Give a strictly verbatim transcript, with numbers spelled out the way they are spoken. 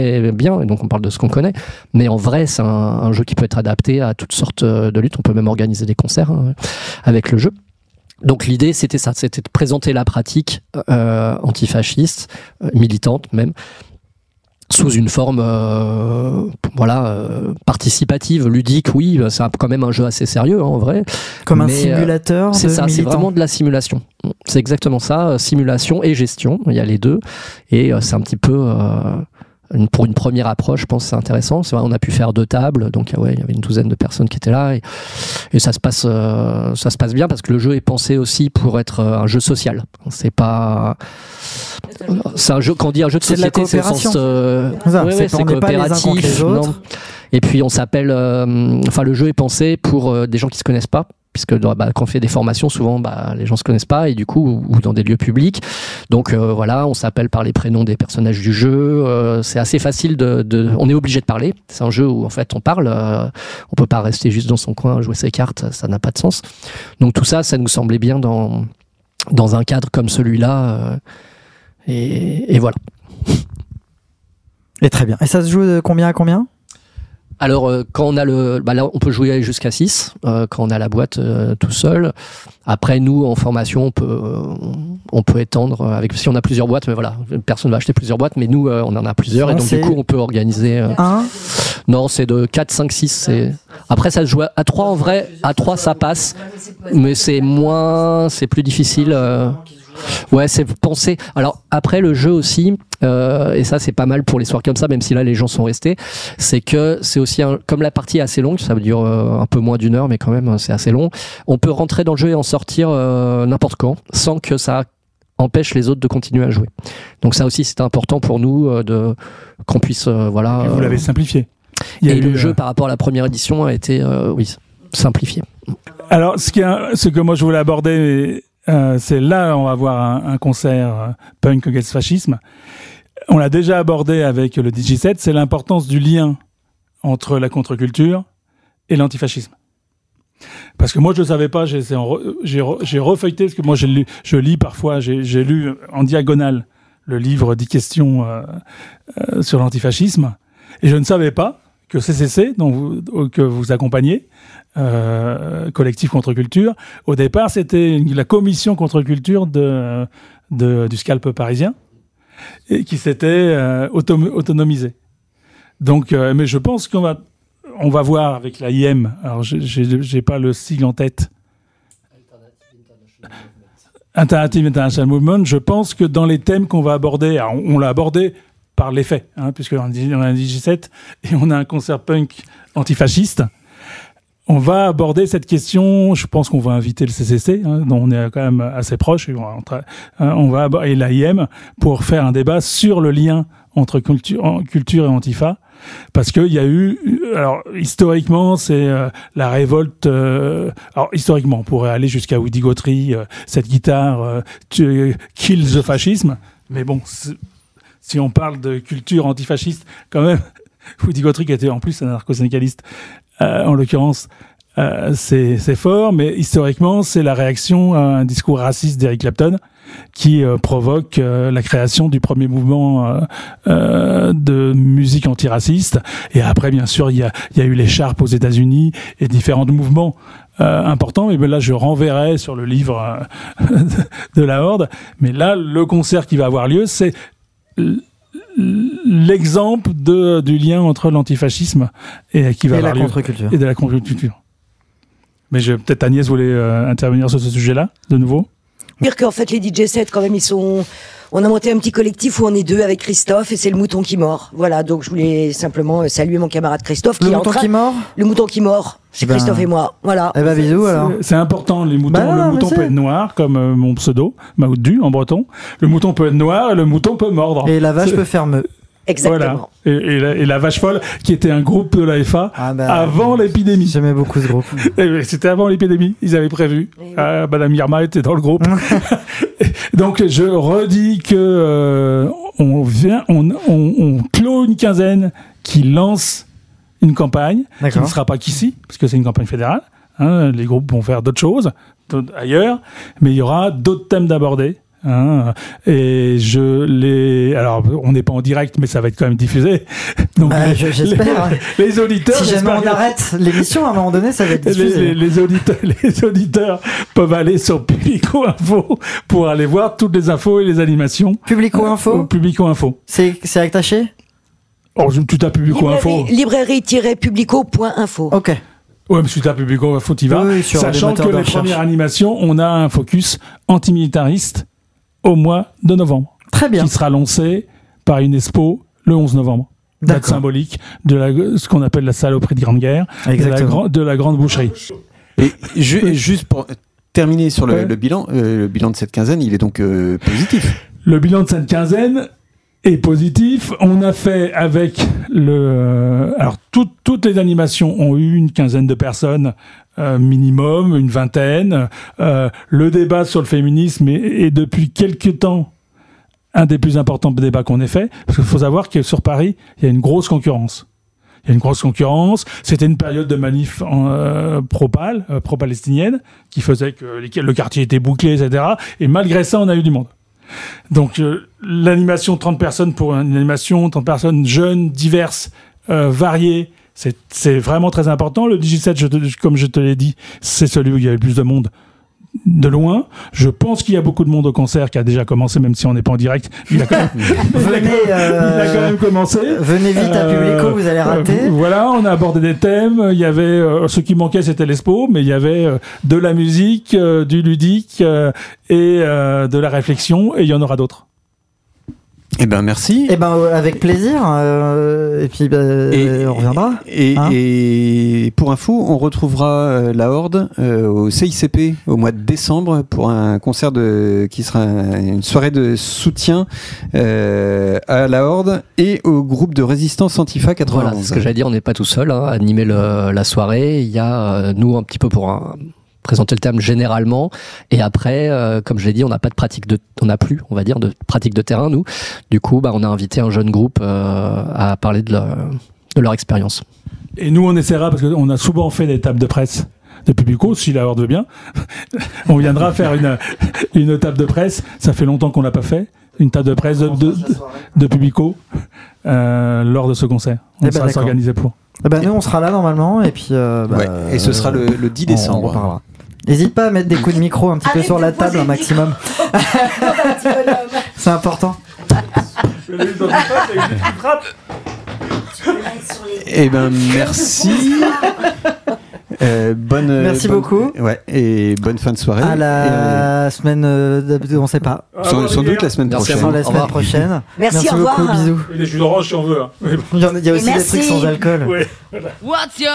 bien, et donc on parle de ce qu'on connaît, mais en vrai c'est un, un jeu qui peut être adapté à toutes sortes de luttes. On peut même organiser des concerts hein, avec le jeu. Donc l'idée c'était ça, c'était de présenter la pratique euh, antifasciste, euh, militante même, sous une forme euh, voilà euh, participative, ludique. Oui, c'est quand même un jeu assez sérieux hein, en vrai. Comme mais, un simulateur euh, c'est de ça, militant. C'est vraiment de la simulation. C'est exactement ça, simulation et gestion, il y a les deux, et euh, c'est un petit peu euh, une, pour une première approche, je pense que c'est intéressant. C'est vrai, on a pu faire deux tables, donc ouais, il y avait une douzaine de personnes qui étaient là, et, et ça se passe, euh, ça se passe bien parce que le jeu est pensé aussi pour être un jeu social. C'est pas, c'est un jeu. Quand on dit un jeu de c'est société, de c'est au sens, euh, ça, ouais, c'est, ouais, c'est coopératif. Non. Et puis on s'appelle, euh, enfin le jeu est pensé pour euh, des gens qui se connaissent pas. Puisque bah, quand on fait des formations, souvent bah, les gens se connaissent pas, et du coup, ou, ou dans des lieux publics. Donc euh, voilà, on s'appelle par les prénoms des personnages du jeu. Euh, c'est assez facile de, de. On est obligé de parler. C'est un jeu où en fait on parle. Euh, on peut pas rester juste dans son coin jouer ses cartes. Ça n'a pas de sens. Donc tout ça, ça nous semblait bien dans dans un cadre comme celui-là. Euh, et, et voilà. Et très bien. Et ça se joue de combien à combien ? Alors, euh, quand on a le. Bah là, on peut jouer jusqu'à six, euh, quand on a la boîte euh, tout seul. Après, nous, en formation, on peut, euh, on peut étendre. Avec, si on a plusieurs boîtes, mais voilà, personne ne va acheter plusieurs boîtes, mais nous, euh, on en a plusieurs, non, et donc du coup, on peut organiser. Euh, un Non, c'est de quatre, cinq, six. C'est... Après, ça se joue à trois en vrai. À trois, ça passe, mais c'est moins. C'est plus difficile. Euh... Ouais, c'est pensé. Alors, après, le jeu aussi. Euh, et ça c'est pas mal pour les soirs comme ça, même si là les gens sont restés, c'est que c'est aussi un, comme la partie est assez longue, ça dure euh, un peu moins d'une heure mais quand même c'est assez long, on peut rentrer dans le jeu et en sortir euh, n'importe quand sans que ça empêche les autres de continuer à jouer. Donc ça aussi c'est important pour nous euh, de, qu'on puisse euh, voilà. Et vous l'avez simplifié. Il y a et le eu, jeu euh... par rapport à la première édition a été euh, oui simplifié. Alors ce, qui a, ce que moi je voulais aborder, euh, c'est là on va voir un, un concert euh, punk against fascisme. On l'a déjà abordé avec le D J sept, c'est l'importance du lien entre la contre-culture et l'antifascisme. Parce que moi, je ne savais pas, j'ai, j'ai, j'ai refeuilleté, parce que moi, j'ai lu, je lis parfois, j'ai, j'ai lu en diagonale le livre dix questions euh, euh, sur l'antifascisme, et je ne savais pas que C C C, dont vous, que vous accompagnez, euh, Collectif Contre-Culture, au départ, c'était une, la commission contre-culture de, de, du Scalp parisien, et qui s'était euh, auto- autonomisé. Donc, euh, mais je pense qu'on va, on va voir avec la I M. Alors, j'ai, j'ai, j'ai pas le sigle en tête. Alternative International Movement. Je pense que dans les thèmes qu'on va aborder, alors on, on l'a abordé par les faits, hein, puisqu'on a un D J sept et on a un concert punk antifasciste. On va aborder cette question, je pense qu'on va inviter le C C C, hein, dont on est quand même assez proche, et on va, on va et l'A I M, pour faire un débat sur le lien entre culture, culture et antifa. Parce qu'il y a eu, alors historiquement, c'est euh, la révolte. Euh, alors historiquement, on pourrait aller jusqu'à Woody Guthrie, euh, cette guitare euh, tu, kill the fascisme. Mais bon, si on parle de culture antifasciste, quand même, Woody Guthrie qui était en plus un anarcho-syndicaliste, euh, en l'occurrence, euh, c'est, c'est fort. Mais historiquement, c'est la réaction à un discours raciste d'Eric Clapton qui euh, provoque euh, la création du premier mouvement euh, euh, de musique antiraciste. Et après, bien sûr, il y a, il y a eu l'écharpe aux États-Unis et différents mouvements euh, importants. Et bien là, je renverrai sur le livre euh, de, de la Horde. Mais là, le concert qui va avoir lieu, c'est l'exemple de, du lien entre l'antifascisme et qui va et avoir la lieu, contre-culture. et de la contre-culture. Mais je, peut-être Agnès voulait euh, intervenir sur ce sujet-là, de nouveau. Dire qu'en fait les D J sept quand même ils sont, on a monté un petit collectif où on est deux avec Christophe et c'est le mouton qui mord. Voilà, donc je voulais simplement saluer mon camarade Christophe qui le est mouton en train... qui mord. Le mouton qui mord, c'est ben... Christophe et moi. Voilà. Eh ben bisous alors. C'est, c'est important les moutons. Bah non, le mouton peut être noir comme euh, mon pseudo, Maoudu en breton. Le mouton peut être noir et le mouton peut mordre. Et la vache c'est... peut faire meuh. Exactement. Voilà. Et, et, la, et la Vache Folle, qui était un groupe de l'A F A ah bah, avant l'épidémie. J'aimais beaucoup ce groupe. Et c'était avant l'épidémie, ils avaient prévu. Oui. Ah, Madame Irma était dans le groupe. Donc je redis que euh, on vient, on, on, on clôt une quinzaine qui lance une campagne D'accord. qui ne sera pas qu'ici, parce que c'est une campagne fédérale. Hein, les groupes vont faire d'autres choses d'autres, ailleurs, mais il y aura d'autres thèmes d'aborder. Hein, et je les, alors on n'est pas en direct, mais ça va être quand même diffusé. Donc bah, les, j'espère. Les, les auditeurs. Si jamais on arrête l'émission, à un moment donné, ça va être diffusé. Les, les, les auditeurs, les auditeurs peuvent aller sur Publico Info pour aller voir toutes les infos et les animations. Publico Info. Euh, Publico Info. C'est c'est attaché. Oh, tu tapes Publico Info. Librairie-publico point info. Ok. Ouais, mais si tu tapes Publico Info, t'y vas. Oui, sachant que de les recherche. premières animations, on a un focus antimilitariste au mois de novembre. Très bien. Qui sera lancé par une expo le onze novembre. Date symbolique de la, ce qu'on appelle la saloperie de Grande Guerre, de la, gra- de la Grande Boucherie. Et ju- juste pour terminer sur le, ouais. le bilan, euh, le bilan de cette quinzaine, il est donc euh, positif. Le bilan de cette quinzaine est positif. On a fait avec le... Euh, alors, tout, toutes les animations ont eu une quinzaine de personnes euh, minimum, une vingtaine. Euh, le débat sur le féminisme est, est depuis quelques temps un des plus importants débats qu'on ait fait. Parce qu'il faut savoir que sur Paris, il y a une grosse concurrence. Il y a une grosse concurrence. C'était une période de manif euh, pro-pal, euh, pro-palestinienne, qui faisait que les, le quartier était bouclé, et cetera. Et malgré ça, on a eu du monde. Donc, euh, l'animation trente personnes pour une animation, trente personnes jeunes, diverses, euh, variées, c'est, c'est vraiment très important. Le D J sept, je te, comme je te l'ai dit, c'est celui où il y avait le plus de monde. De loin, je pense qu'il y a beaucoup de monde au concert qui a déjà commencé, même si on n'est pas en direct. Il a quand même, venez, il a, euh, il a quand même commencé. Venez vite à Publico, euh, vous allez rater. Euh, voilà, on a abordé des thèmes. Il y avait euh, ce qui manquait, c'était l'expo, mais il y avait euh, de la musique, euh, du ludique euh, et euh, de la réflexion, et il y en aura d'autres. Eh ben merci. Eh ben euh, avec plaisir. Euh, et puis bah, et, on reviendra. Et, hein et pour info, on retrouvera euh, la Horde euh, au C I C P au mois de décembre pour un concert de qui sera une soirée de soutien euh, à la Horde et au groupe de résistance Antifa quatre-vingt-onze. Voilà, c'est ce que j'allais dire. On n'est pas tout seul hein, à animer le, la soirée. Il y a euh, nous un petit peu pour un présenter le terme généralement, et après, euh, comme je l'ai dit, on n'a pas de pratique de, on n'a plus, on va dire, de pratique de terrain, nous. Du coup, bah, on a invité un jeune groupe euh, à parler de leur, de leur expérience. Et nous, on essaiera, parce qu'on a souvent fait des tables de presse de Publico, si la Horde veut bien. On viendra faire une, une table de presse. Ça fait longtemps qu'on l'a pas fait. Une table de presse de, de, de, de Publico euh, lors de ce concert. On eh sera ben, s'organiser pour. Eh ben, nous, on sera là normalement, et puis. Euh, bah, ouais, et ce sera le, le dix décembre. N'hésite pas à mettre des coups de micro un petit Arrête peu sur la table, un maximum. C'est important. Eh ben, merci. Euh, bonne, Merci bonne, beaucoup. Ouais, et bonne fin de soirée. À la et, euh, semaine, euh, on sait pas. Sans, sans doute la semaine merci prochaine. La semaine prochaine. Merci, merci au beaucoup, revoir. bisous. Et des jus d'orange si on veut. Hein. Il y a aussi des trucs sans alcool. Ouais, voilà. What's your